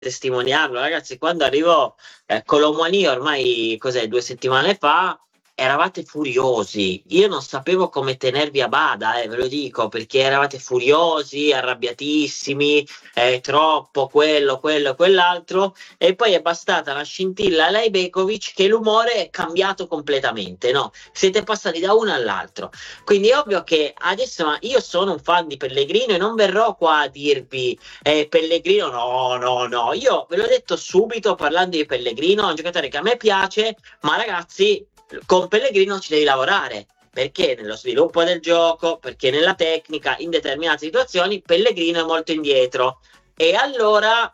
testimoniarlo, ragazzi, quando arrivò Colomwani ormai cos'è, 2 settimane fa, eravate furiosi. Io non sapevo come tenervi a bada, ve lo dico, perché eravate furiosi, arrabbiatissimi, troppo quello, quell'altro, e poi è bastata una scintilla a lei Begovic che l'umore è cambiato completamente, no? Siete passati da uno all'altro. Quindi è ovvio che adesso, ma io sono un fan di Pellegrino e non verrò qua a dirvi Pellegrino no, no, no. Io ve l'ho detto subito parlando di Pellegrino, è un giocatore che a me piace, ma ragazzi, con Pellegrino ci devi lavorare. Perché nello sviluppo del gioco, perché nella tecnica, in determinate situazioni, Pellegrino è molto indietro. E allora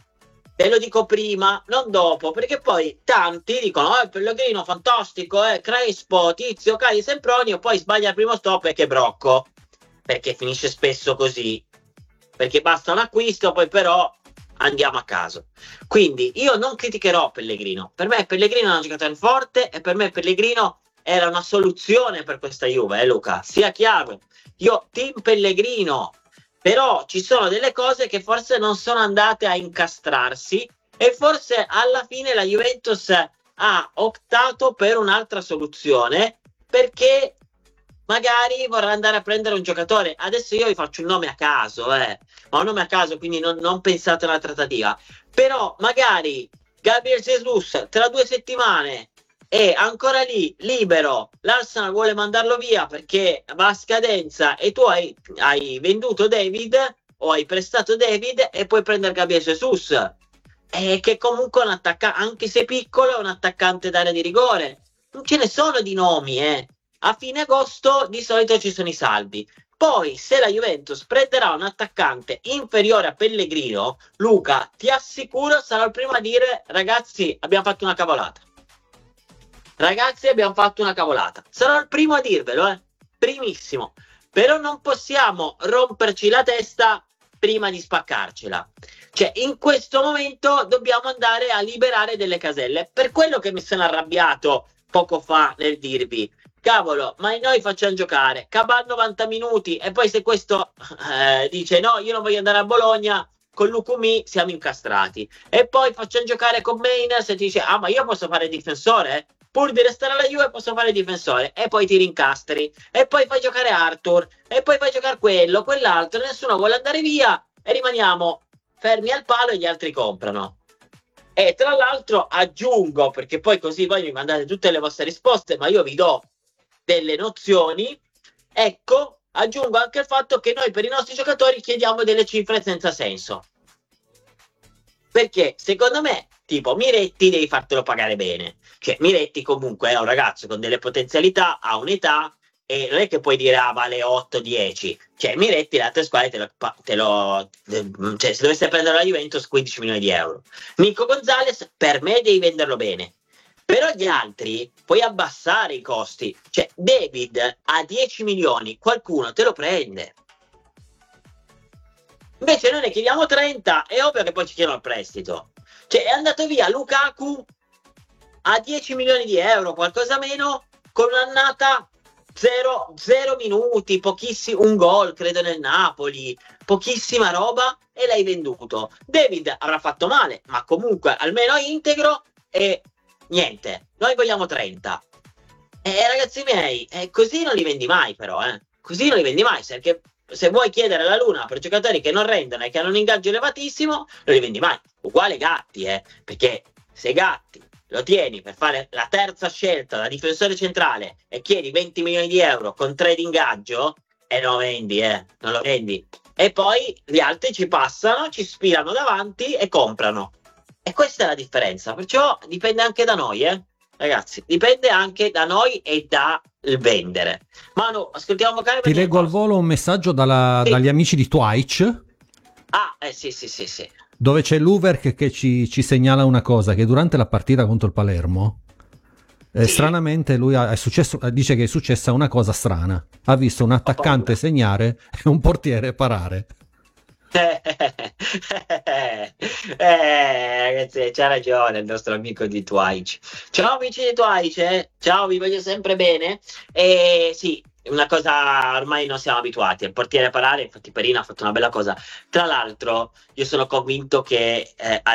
ve lo dico prima, non dopo, perché poi tanti dicono: Pellegrino fantastico, Crespo, Tizio, Caio, Sempronio, poi sbaglia il primo stop e che brocco. Perché finisce spesso così. Perché basta un acquisto, poi però andiamo a caso. Quindi io non criticherò Pellegrino. Per me Pellegrino è un giocatore forte e per me Pellegrino era una soluzione per questa Juve, Luca. Sia chiaro. Io team Pellegrino, però ci sono delle cose che forse non sono andate a incastrarsi e forse alla fine la Juventus ha optato per un'altra soluzione perché magari vorrà andare a prendere un giocatore. Adesso io vi faccio un nome a caso, ma un nome a caso, quindi non pensate a una trattativa. Però magari Gabriel Jesus tra 2 settimane è ancora lì, libero, l'Arsenal vuole mandarlo via perché va a scadenza e tu hai venduto David o hai prestato David e puoi prendere Gabriel Jesus. Che comunque è un attaccante, anche se piccolo, è un attaccante d'area di rigore. Non ce ne sono di nomi, A fine agosto di solito ci sono i saldi. Poi, se la Juventus prenderà un attaccante inferiore a Pellegrino, Luca, ti assicuro, sarò il primo a dire: ragazzi, abbiamo fatto una cavolata. Ragazzi, abbiamo fatto una cavolata. Sarò il primo a dirvelo, primissimo. Però non possiamo romperci la testa prima di spaccarcela. Cioè, in questo momento dobbiamo andare a liberare delle caselle. Per quello che mi sono arrabbiato poco fa nel dirvi: cavolo, ma noi facciamo giocare Cabal 90 minuti e poi se questo dice no, io non voglio andare a Bologna, con Lukumi siamo incastrati. E poi facciamo giocare con Mainers e ti dice: ah, ma io posso fare difensore? Pur di restare alla Juve posso fare difensore. E poi ti rincastri. E poi fai giocare Arthur. E poi fai giocare quello, quell'altro. Nessuno vuole andare via e rimaniamo fermi al palo e gli altri comprano. E tra l'altro aggiungo, perché poi così voi mi mandate tutte le vostre risposte, ma io vi do delle nozioni. Ecco, aggiungo anche il fatto che noi per i nostri giocatori chiediamo delle cifre senza senso. Perché secondo me, tipo, Miretti devi fartelo pagare bene. Cioè, Miretti comunque è un ragazzo con delle potenzialità, ha un'età, e non è che puoi dire vale 8-10. Cioè, Miretti le altre squadre cioè, se dovesse prendere la Juventus 15 milioni di euro. Nico Gonzalez, per me devi venderlo bene. Però gli altri puoi abbassare i costi. Cioè, David a 10 milioni, qualcuno te lo prende. Invece noi ne chiediamo 30, è ovvio che poi ci chiedono il prestito. Cioè è andato via Lukaku a 10 milioni di euro, qualcosa meno, con un'annata 0 minuti, pochissimo, un gol credo nel Napoli, pochissima roba e l'hai venduto. David avrà fatto male, ma comunque almeno è integro e niente, noi vogliamo 30. Ragazzi miei, così non li vendi mai però, così non li vendi mai, perché se vuoi chiedere la luna per giocatori che non rendono e che hanno un ingaggio elevatissimo, non li vendi mai. Uguale Gatti, perché se Gatti lo tieni per fare la terza scelta da difensore centrale e chiedi 20 milioni di euro con 3 di ingaggio, non lo vendi, non lo vendi. E poi gli altri ci passano, ci spirano davanti e comprano. E questa è la differenza, perciò dipende anche da noi, ragazzi, dipende anche da noi e da il vendere. Manu, ascoltiamo vocale. Ti leggo al volo un messaggio dagli amici di Twitch. Sì. Dove c'è l'Uverk che ci segnala una cosa, che durante la partita contro il Palermo, stranamente lui dice che è successa una cosa strana. Ha visto un attaccante segnare e un portiere parare. Ragazzi, c'ha ragione il nostro amico di Twitch. Ciao amici di Twitch, ciao, vi voglio sempre bene. Sì, una cosa ormai non siamo abituati. Il portiere a parare, infatti Perino ha fatto una bella cosa. Tra l'altro, io sono convinto che